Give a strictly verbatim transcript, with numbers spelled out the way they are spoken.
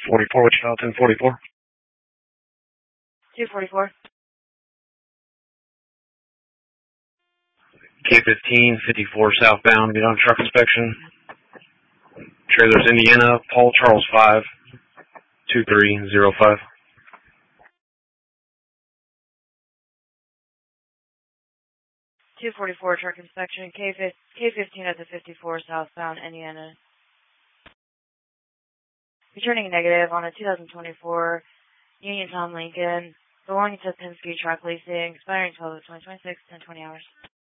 forty-four, Wichita, ten forty-four. two forty-four. K fifteen, fifty-four southbound, get on truck inspection. Trailers Indiana, Paul Charles five, two three zero five. two forty-four, truck inspection, K fifteen at the fifty-four southbound, Indiana. Returning negative on a two thousand twenty-four Union Tom Lincoln, belonging to Penske Truck Leasing, expiring twelve of twenty twenty-six, ten twenty hours.